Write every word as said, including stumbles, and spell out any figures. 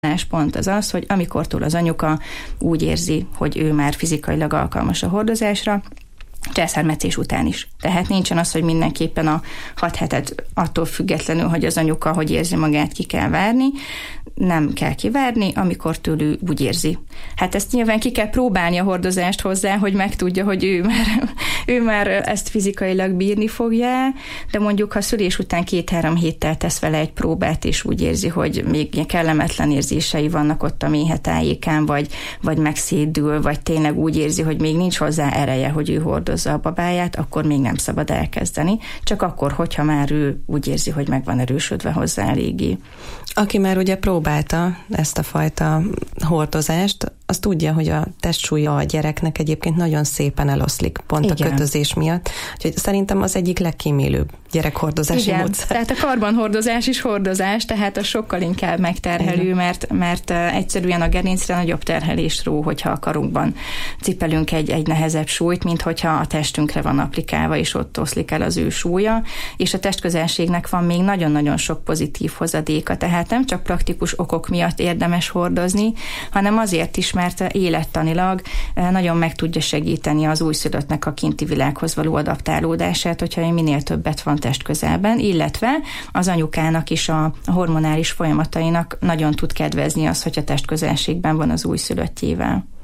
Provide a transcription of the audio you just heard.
pont az az, hogy amikortól az anyuka úgy érzi, hogy ő már fizikailag alkalmas a hordozásra, császármetszés után is. Tehát nincsen az, hogy mindenképpen a hat hetet attól függetlenül, hogy az anyuka hogy érzi magát, ki kell várni, nem kell kivárni, amikor tőlük úgy érzi. Hát ezt nyilván ki kell próbálni a hordozást hozzá, hogy megtudja, hogy ő már, ő már ezt fizikailag bírni fogja, de mondjuk, ha szülés után két-három héttel tesz vele egy próbát, és úgy érzi, hogy még kellemetlen érzései vannak ott a méhe tájékán, vagy, vagy megszédül, vagy tényleg úgy érzi, hogy még nincs hozzá ereje, hogy ő hordozza a babáját, akkor még nem szabad elkezdeni. Csak akkor, hogyha már ő úgy érzi, hogy meg van erősödve hozzá eléggé. Aki már ugye próbálta ezt a fajta hordozást, az tudja, hogy a testsúlya a gyereknek egyébként nagyon szépen eloszlik, pont Igen. a kötözés miatt. Úgyhogy szerintem az egyik legkímélőbb gyerekhordozási Igen. módszer. Tehát a karbanhordozás is hordozás, tehát a sokkal inkább megterhelő, mert, mert egyszerűen a gerincre nagyobb terhelés ró, hogyha a karunkban cipelünk egy, egy nehezebb súlyt, mint hogyha a testünkre van applikálva, és ott oszlik el az ő súlya, és a testközelségnek van még nagyon-nagyon sok pozitív hozadéka, tehát nem csak praktikus okok miatt érdemes hordozni, hanem azért is, mert élettanilag nagyon meg tudja segíteni az újszülöttnek a kinti világhoz való adaptálódását, hogyha minél többet van testközelben, illetve az anyukának is a hormonális folyamatainak nagyon tud kedvezni az, hogy a testközelségben van az újszülöttjével.